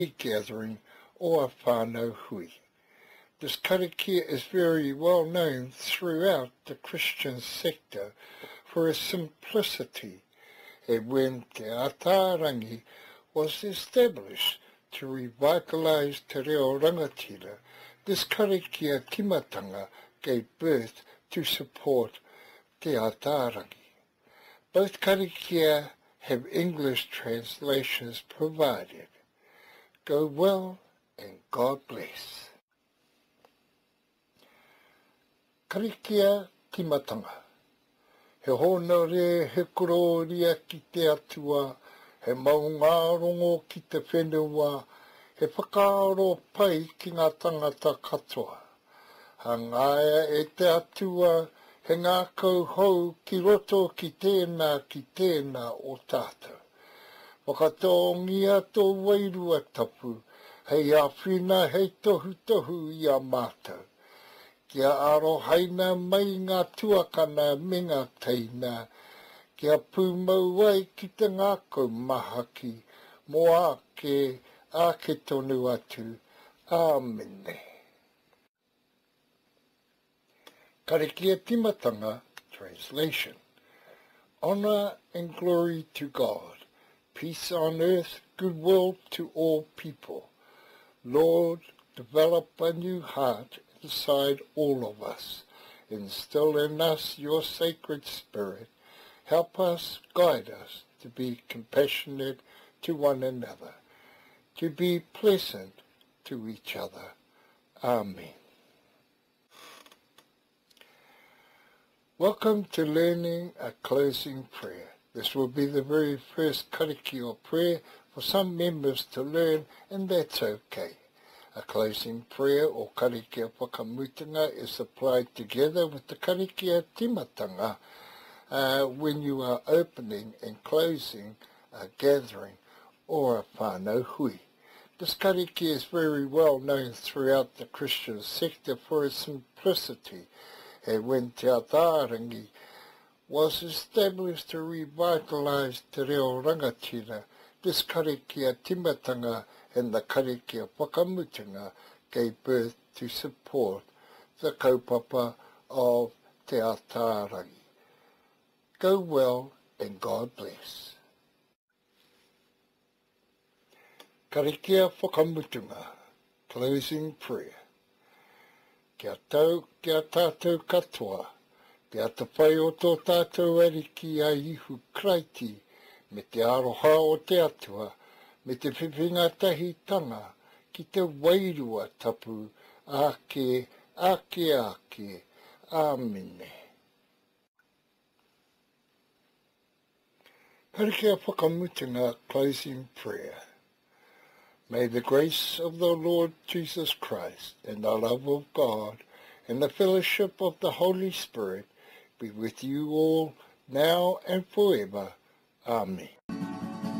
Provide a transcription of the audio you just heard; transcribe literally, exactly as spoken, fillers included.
gathering or a whānau hui. This karakia is very well known throughout the Christian sector for its simplicity, and when Te Atarangi was established to revitalize Te Reo Rangatira, this karakia timatanga gave birth to support Te Atarangi. Both karakia have English translations provided. Go well and God bless. Karakia timatanga. He hōna re he kororia ki te atua, he maunga rongo ki te whenua, he whakaaro pai ki ngā tangata katoa. Hangaia e te atua, he ngā kauhou ki roto ki tēnā ki tēnā o tātou. Whakatongia tō wairua tapu, hei a whina hei tohu tohu i a mātou. Kia aro haina mai ngā tuakana me ngā teina, kia pūmau ai ki te ngākau mahaki, mo ake, ake tonu atu, āmene. Karakia timatanga, translation. Honour and glory to God, peace on earth, goodwill to all people. Lord, develop a new heart inside all of us. Instill in us your sacred spirit. Help us, guide us to be compassionate to one another, to be pleasant to each other. Amen. Welcome to learning a closing prayer. This will be the very first karakia or prayer for some members to learn, and that's okay. A closing prayer or karakia whakamutinga is applied together with the karakia timatanga uh, when you are opening and closing a gathering or a whānau hui. This karakia is very well known throughout the Christian sector for its simplicity, and when Te Atarangi was established to revitalize Te Reo Rangatira, this karakia timatanga and the karakia whakamutinga gave birth to support the kaupapa of Te Atarangi. Go well and God bless. Karakia whakamutinga, closing prayer. Kia tau, kia tātou katoa, kia te whai o tō tātou ariki a ihu kraiti, me te aroha o te atua, me te whiwhinga tahitanga, ki te wairua tapu, ake, ake, ake, āmene. Karakia whakamutinga, closing prayer. May the grace of the Lord Jesus Christ and the love of God and the fellowship of the Holy Spirit be with you all now and forever. Amen.